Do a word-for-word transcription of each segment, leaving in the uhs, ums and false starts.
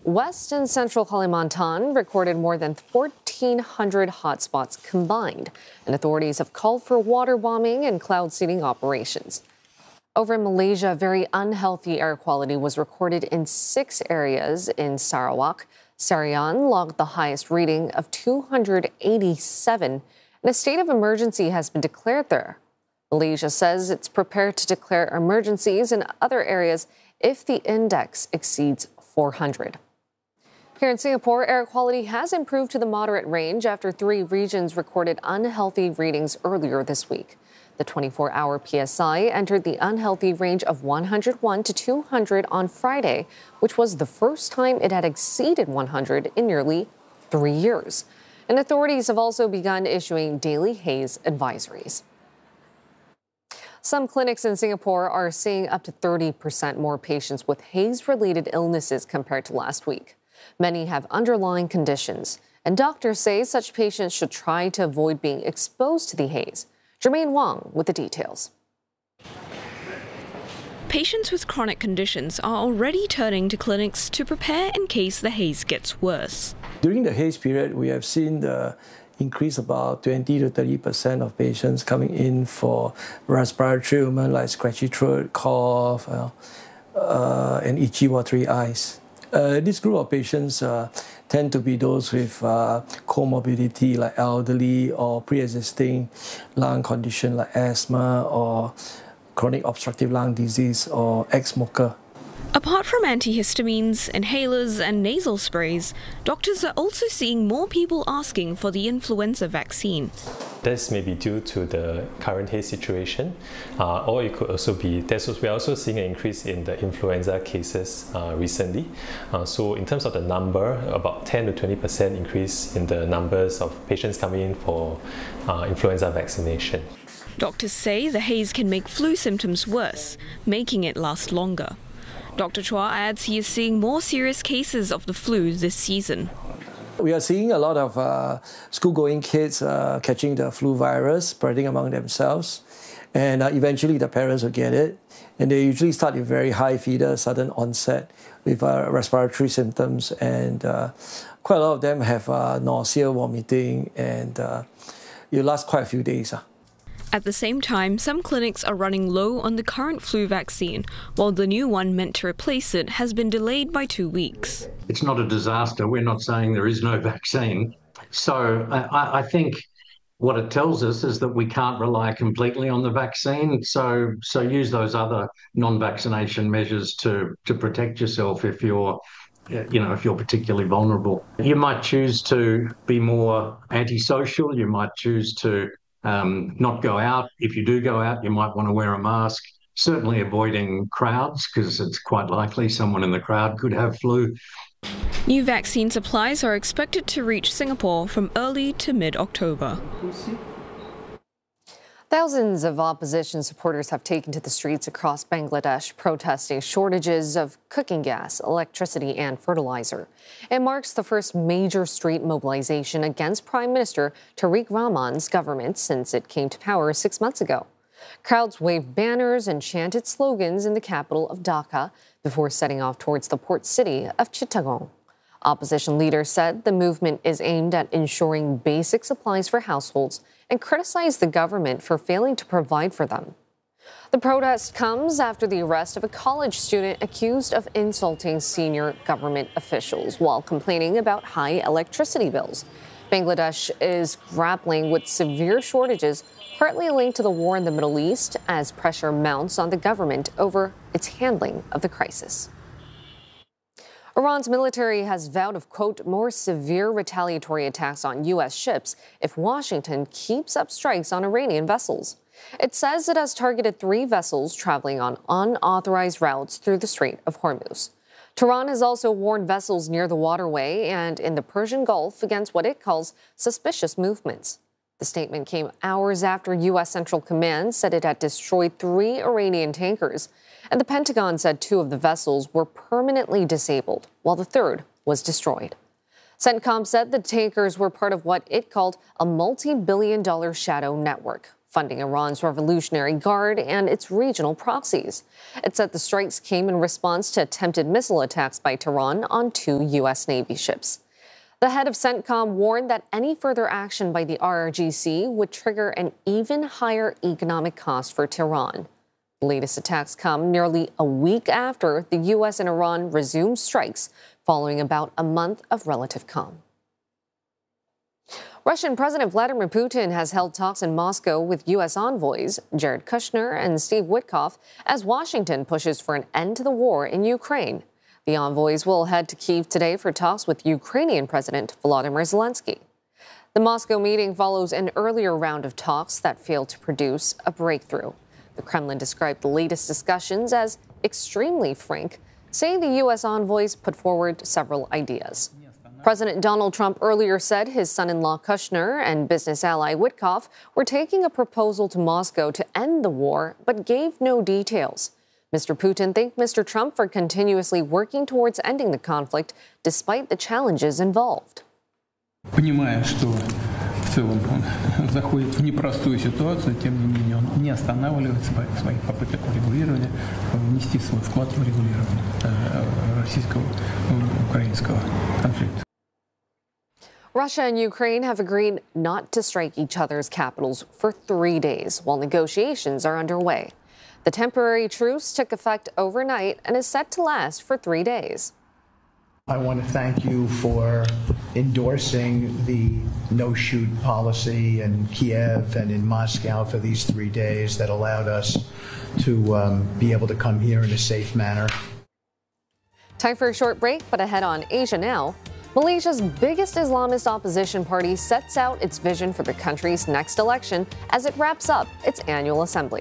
West and Central Kalimantan recorded more than fourteen hundred hotspots combined, and authorities have called for water bombing and cloud seeding operations. Over in Malaysia, very unhealthy air quality was recorded in six areas in Sarawak. Serian logged the highest reading of two hundred eighty-seven, and a state of emergency has been declared there. Malaysia says it's prepared to declare emergencies in other areas if the index exceeds four hundred. Here in Singapore, air quality has improved to the moderate range after three regions recorded unhealthy readings earlier this week. The twenty-four hour P S I entered the unhealthy range of one hundred one to two hundred on Friday, which was the first time it had exceeded one hundred in nearly three years. And authorities have also begun issuing daily haze advisories. Some clinics in Singapore are seeing up to thirty percent more patients with haze-related illnesses compared to last week. Many have underlying conditions, and doctors say such patients should try to avoid being exposed to the haze. Jermaine Wong with the details. Patients with chronic conditions are already turning to clinics to prepare in case the haze gets worse. During the haze period, we have seen the increase about twenty to thirty percent of patients coming in for respiratory ailments like scratchy throat, cough, uh, uh, and itchy, watery eyes. Uh, this group of patients uh, tend to be those with uh, comorbidity like elderly or pre-existing lung condition like asthma or chronic obstructive lung disease or ex-smoker. Apart from antihistamines, inhalers and nasal sprays, doctors are also seeing more people asking for the influenza vaccine. This may be due to the current haze situation, uh, or it could also be, there's, we're also seeing an increase in the influenza cases uh, recently. Uh, so in terms of the number, about ten to twenty percent increase in the numbers of patients coming in for uh, influenza vaccination. Doctors say the haze can make flu symptoms worse, making it last longer. Doctor Chua adds he is seeing more serious cases of the flu this season. We are seeing a lot of uh, school-going kids uh, catching the flu virus, spreading among themselves, and uh, eventually the parents will get it. And they usually start with very high fever, sudden onset with uh, respiratory symptoms, and uh, quite a lot of them have uh, nausea, vomiting, and uh, it lasts quite a few days. Uh. At the same time, some clinics are running low on the current flu vaccine, while the new one meant to replace it has been delayed by two weeks. It's not a disaster. We're not saying there is no vaccine. So I, I think what it tells us is that we can't rely completely on the vaccine. So so use those other non-vaccination measures to, to protect yourself if you're you know, if you're particularly vulnerable. You might choose to be more antisocial. You might choose to Um, not go out. If you do go out, you might want to wear a mask. Certainly avoiding crowds, because it's quite likely someone in the crowd could have flu. New vaccine supplies are expected to reach Singapore from early to mid-October. Thousands of opposition supporters have taken to the streets across Bangladesh protesting shortages of cooking gas, electricity and fertilizer. It marks the first major street mobilization against Prime Minister Tariq Rahman's government since it came to power six months ago. Crowds waved banners and chanted slogans in the capital of Dhaka before setting off towards the port city of Chittagong. Opposition leaders said the movement is aimed at ensuring basic supplies for households and criticized the government for failing to provide for them. The protest comes after the arrest of a college student accused of insulting senior government officials while complaining about high electricity bills. Bangladesh is grappling with severe shortages, partly linked to the war in the Middle East, as pressure mounts on the government over its handling of the crisis. Iran's military has vowed of, quote, more severe retaliatory attacks on U S ships if Washington keeps up strikes on Iranian vessels. It says it has targeted three vessels traveling on unauthorized routes through the Strait of Hormuz. Tehran has also warned vessels near the waterway and in the Persian Gulf against what it calls suspicious movements. The statement came hours after U S Central Command said it had destroyed three Iranian tankers, and the Pentagon said two of the vessels were permanently disabled, while the third was destroyed. CENTCOM said the tankers were part of what it called a multi-billion dollar shadow network funding Iran's Revolutionary Guard and its regional proxies. It said the strikes came in response to attempted missile attacks by Tehran on two U S Navy ships. The head of CENTCOM warned that any further action by the R R G C would trigger an even higher economic cost for Tehran. The latest attacks come nearly a week after the U S and Iran resumed strikes following about a month of relative calm. Russian President Vladimir Putin has held talks in Moscow with U S envoys Jared Kushner and Steve Witkoff as Washington pushes for an end to the war in Ukraine. The envoys will head to Kyiv today for talks with Ukrainian President Volodymyr Zelensky. The Moscow meeting follows an earlier round of talks that failed to produce a breakthrough. The Kremlin described the latest discussions as extremely frank, saying the U S envoys put forward several ideas. President Donald Trump earlier said his son-in-law Kushner and business ally Witkoff were taking a proposal to Moscow to end the war, but gave no details. Mister Putin thanked Mister Trump for continuously working towards ending the conflict despite the challenges involved. Понимая, что в целом он заходит в непростую ситуацию, тем не менее он не останавливается в своих попытках урегулирования, внести свой вклад в регулирование российско-украинского конфликта. Russia and Ukraine have agreed not to strike each other's capitals for three days while negotiations are underway. The temporary truce took effect overnight and is set to last for three days. I want to thank you for endorsing the no-shoot policy in Kiev and in Moscow for these three days that allowed us to um, be able to come here in a safe manner. Time for a short break, but ahead on Asia Now. Malaysia's biggest Islamist opposition party sets out its vision for the country's next election as it wraps up its annual assembly.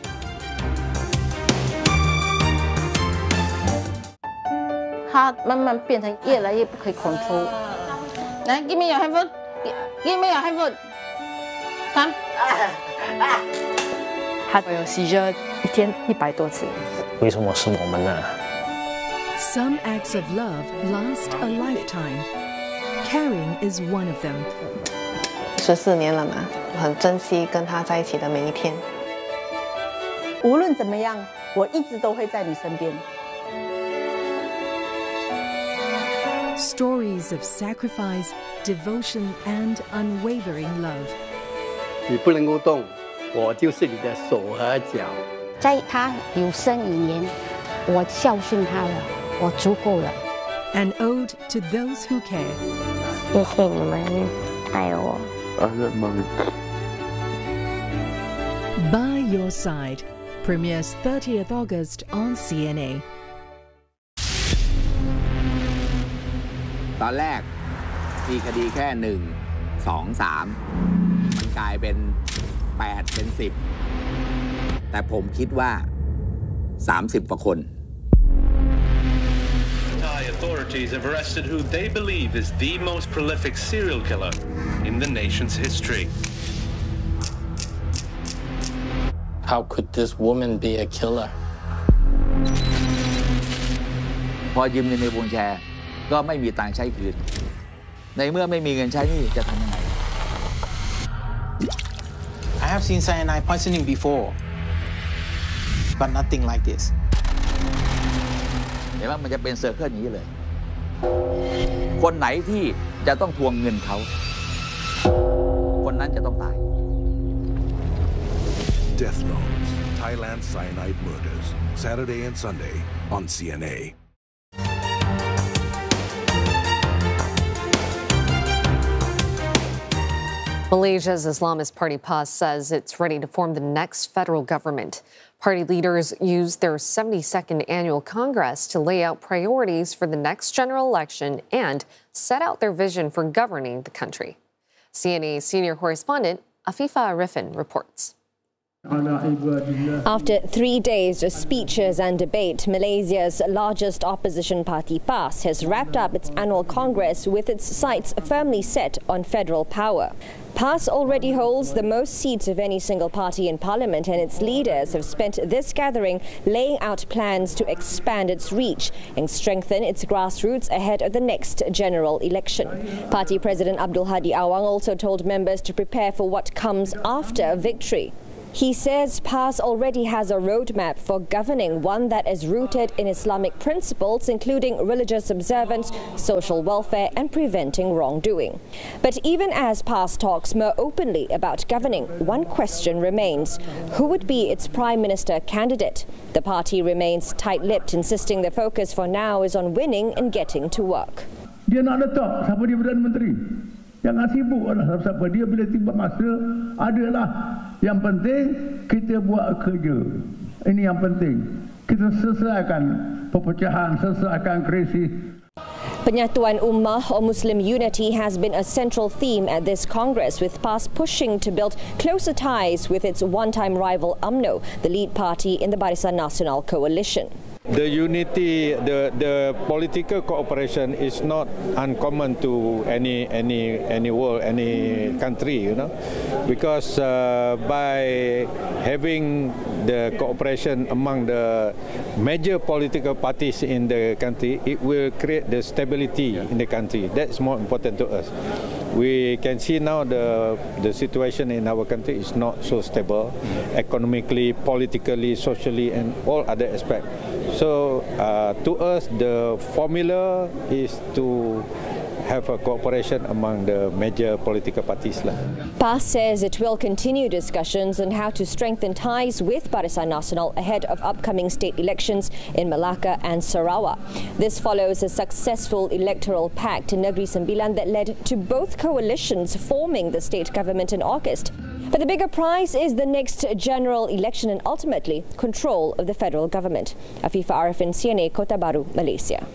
它慢慢变成越来越不可以 control。来 ，give me your handphone， give me your handphone。看， 他有 seizure 一天一百多次。 为什么是我们呢？ Some acts of love last a lifetime. Caring is one of them. 十四年了嘛，我很珍惜跟他在一起的每一天。 无论怎么样，我一直都会在你身边。 Stories of sacrifice, devotion, and unwavering love. 你不能够动，我就是你的手和脚。 在他有生以年，我孝顺他了，我足够了。 An ode to those who care. 谢谢你们爱我。 By Your Side premieres thirtieth August on C N A. ตอนแรกมีคดีแค่หนึ่งสองสามมันกลายเป็นแปดเป็นสิบแต่ผมคิดว่าสามสิบกว่าคน Thai authorities have arrested who they believe is the most prolific serial killer in the nation's history. How could this woman be a killer? พอยืมเงินในวงแชร์ก็ไม่มีตังค์ใช้คืนในเมื่อไม่มีเงินใช้นี่จะทำยังไง I have seen cyanide poisoning before, but nothing like this. เห็นว่ามันจะเป็นเซอร์เคิลนี้เลย คนไหนที่จะต้องทวงเงินเขาคนนั้นจะต้องตาย Death Notes, Thailand Cyanide Murders, Saturday and Sunday on C N A. Malaysia's Islamist party P A S says it's ready to form the next federal government. Party leaders used their seventy-second annual Congress to lay out priorities for the next general election and set out their vision for governing the country. C N A senior correspondent Afifa Arifin reports. After three days of speeches and debate, Malaysia's largest opposition party, PAS, has wrapped up its annual congress with its sights firmly set on federal power. PAS already holds the most seats of any single party in parliament, and its leaders have spent this gathering laying out plans to expand its reach and strengthen its grassroots ahead of the next general election. Party President Abdul Hadi Awang also told members to prepare for what comes after victory. He says PAS already has a roadmap for governing, one that is rooted in Islamic principles, including religious observance, social welfare and preventing wrongdoing. But even as PAS talks more openly about governing, one question remains. Who would be its Prime Minister candidate? The party remains tight-lipped, insisting the focus for now is on winning and getting to work. Dia nak letak siapa dia Perdana Menteri. Jangan sibuk lah siapa dia, bila tiba masa adalah. Yang penting kita buat kerja. Ini yang penting. Kita selesaikan perpecahan, selesaikan krisis. Penyatuan Ummah or Muslim unity has been a central theme at this Congress, with PAS pushing to build closer ties with its one-time rival U M N O, the lead party in the Barisan Nasional coalition. The unity, the the political cooperation is not uncommon to any any any world, any country, you know, because uh, by having the cooperation among the major political parties in the country, it will create the stability in the country. That's more important to us. We can see now the the situation in our country is not so stable, economically, politically, socially, and all other aspects. So uh, to us, the formula is to have a cooperation among the major political parties. PAS says it will continue discussions on how to strengthen ties with Barisan Nasional ahead of upcoming state elections in Malacca and Sarawak. This follows a successful electoral pact in Negeri Sembilan that led to both coalitions forming the state government in August. But the bigger prize is the next general election and ultimately control of the federal government. Afifa Arifin, C N A, Kota Baru, Malaysia.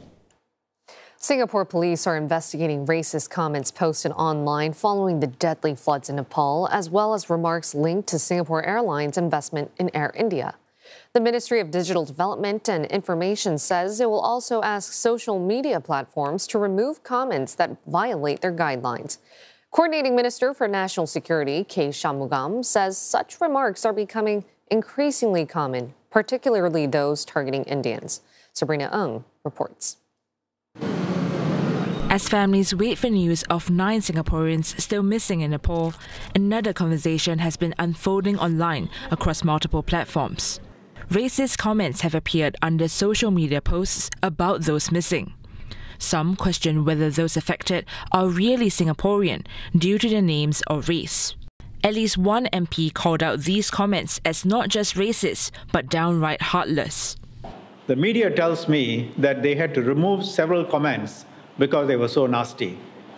Singapore police are investigating racist comments posted online following the deadly floods in Nepal, as well as remarks linked to Singapore Airlines' investment in Air India. The Ministry of Digital Development and Information says it will also ask social media platforms to remove comments that violate their guidelines. Coordinating Minister for National Security, K. Shanmugam, says such remarks are becoming increasingly common, particularly those targeting Indians. Sabrina Ng reports. As families wait for news of nine Singaporeans still missing in Nepal, another conversation has been unfolding online across multiple platforms. Racist comments have appeared under social media posts about those missing. Some question whether those affected are really Singaporean due to their names or race. At least one M P called out these comments as not just racist, but downright heartless. The media tells me that they had to remove several comments because they were so nasty.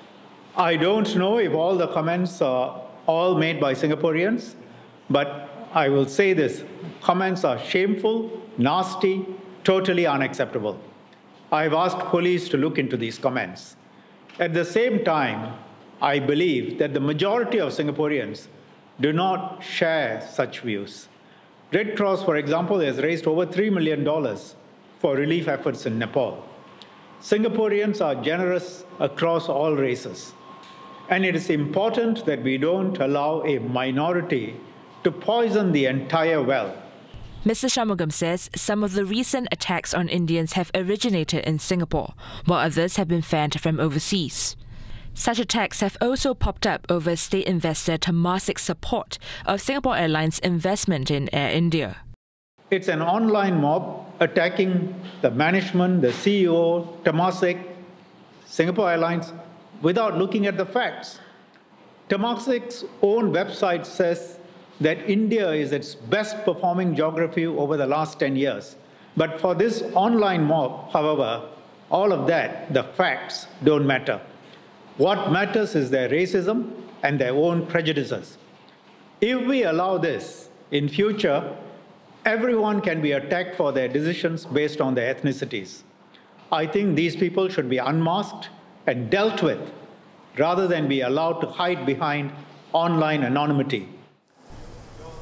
I don't know if all the comments are all made by Singaporeans, but I will say this: comments are shameful, nasty, totally unacceptable. I've asked police to look into these comments. At the same time, I believe that the majority of Singaporeans do not share such views. Red Cross, for example, has raised over three million dollars for relief efforts in Nepal. Singaporeans are generous across all races, and it is important that we don't allow a minority to poison the entire well. Mister Shanmugam says some of the recent attacks on Indians have originated in Singapore, while others have been fanned from overseas. Such attacks have also popped up over state investor Temasik's support of Singapore Airlines' investment in Air India. It's an online mob attacking the management, the C E O, Temasek, Singapore Airlines, without looking at the facts. Temasik's own website says that India is its best performing geography over the last ten years. But for this online mob, however, all of that, the facts, don't matter. What matters is their racism and their own prejudices. If we allow this, in future, everyone can be attacked for their decisions based on their ethnicities. I think these people should be unmasked and dealt with, rather than be allowed to hide behind online anonymity.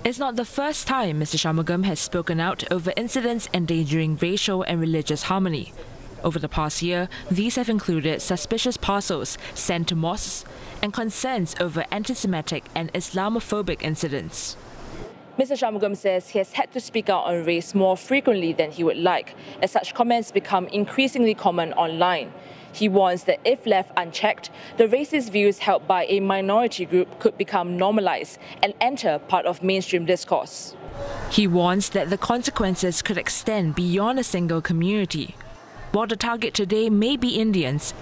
It's not the first time Mister Shanmugam has spoken out over incidents endangering racial and religious harmony. Over the past year, these have included suspicious parcels sent to mosques and concerns over anti-Semitic and Islamophobic incidents. Mister Shanmugam says he has had to speak out on race more frequently than he would like, as such comments become increasingly common online. He warns that if left unchecked, the racist views held by a minority group could become normalized and enter part of mainstream discourse. He warns that the consequences could extend beyond a single community. While the target today may be Indians,